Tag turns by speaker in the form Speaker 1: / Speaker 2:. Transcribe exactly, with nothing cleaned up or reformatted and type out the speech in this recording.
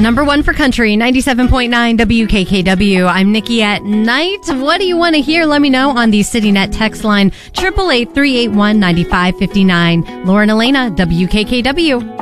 Speaker 1: Number one for country, ninety-seven point nine W K K W. I'm Nikki at Night. What do you want to hear? Let me know on the CityNet text line, eight eight eight, three eight one, nine five five nine. Lauren Elena, W K K W.